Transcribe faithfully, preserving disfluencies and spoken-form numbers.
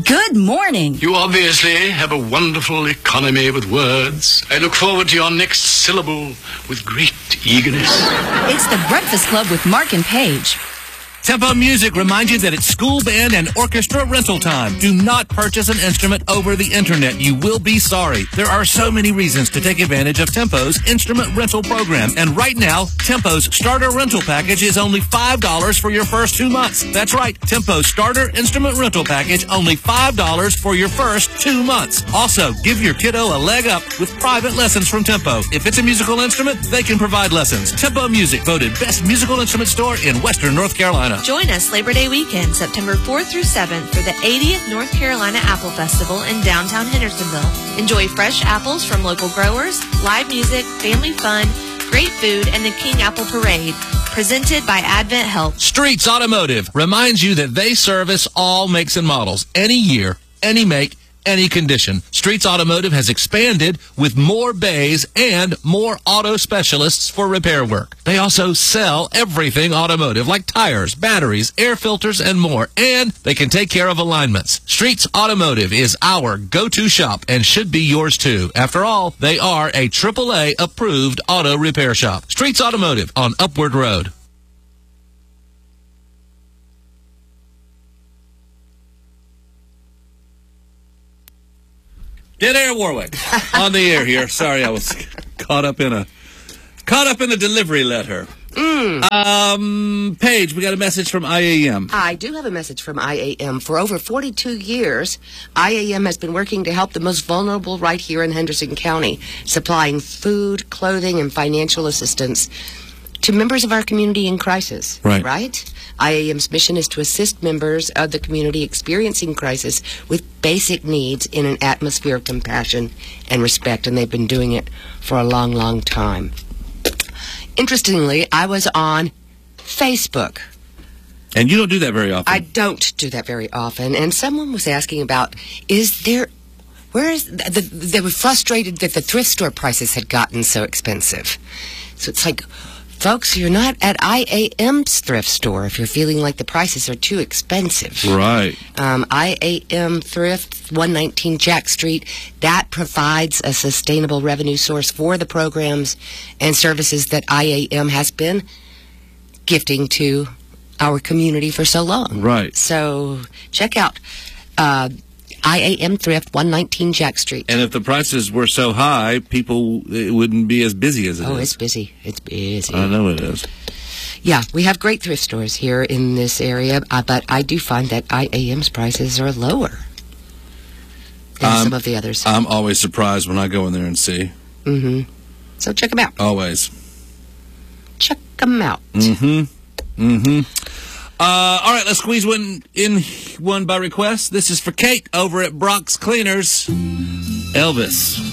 Good morning. You obviously have a wonderful economy with words. I look forward to your next syllable with great eagerness. It's the Breakfast Club with Mark and Paige. Tempo Music reminds you that it's school band and orchestra rental time. Do not purchase an instrument over the internet. You will be sorry. There are so many reasons to take advantage of Tempo's instrument rental program. And right now, Tempo's starter rental package is only five dollars for your first two months. That's right. Tempo's starter instrument rental package, only five dollars for your first two months. Also, give your kiddo a leg up with private lessons from Tempo. If it's a musical instrument, they can provide lessons. Tempo Music, voted best musical instrument store in Western North Carolina. Join us Labor Day weekend, September fourth through seventh, for the eightieth North Carolina Apple Festival in downtown Hendersonville. Enjoy fresh apples from local growers, live music, family fun, great food, and the King Apple Parade, presented by Advent Health. Streets Automotive reminds you that they service all makes and models, any year, any make, any condition. Streets Automotive has expanded with more bays and more auto specialists for repair work. They also sell everything automotive, like tires, batteries, air filters, and more. And they can take care of alignments. Streets Automotive is our go-to shop and should be yours too. After all, they are a triple A approved auto repair shop. Streets Automotive on Upward Road. Dead Air Warwick on the air here. Sorry, I was caught up in a caught up in a delivery letter. Mm. Um, Paige, we got a message from I A M. I do have a message from I A M. For over forty-two years, I A M has been working to help the most vulnerable right here in Henderson County, supplying food, clothing, and financial assistance to members of our community in crisis. Right. Right? I A M's mission is to assist members of the community experiencing crisis with basic needs in an atmosphere of compassion and respect, and they've been doing it for a long, long time. Interestingly, I was on Facebook. And you don't do that very often. I don't do that very often. And someone was asking about, is there, where is, the, the, they were frustrated that the thrift store prices had gotten so expensive. So it's like, folks, you're not at I A M's thrift store if you're feeling like the prices are too expensive. Right. Um, I A M Thrift, one nineteen Jack Street, that provides a sustainable revenue source for the programs and services that I A M has been gifting to our community for so long. Right. So check out uh, I A M Thrift, one nineteen Jack Street. And if the prices were so high, people, it wouldn't be as busy as it oh, is. Oh, it's busy. It's busy. I know it is. Yeah, we have great thrift stores here in this area, uh, but I do find that I A M's prices are lower than um, some of the others. I'm always surprised when I go in there and see. Mm-hmm. So check them out. Always. Check them out. Mm-hmm. Mm-hmm. Uh, all right, let's squeeze one in, one by request. This is for Kate over at Brock's Cleaners. Elvis.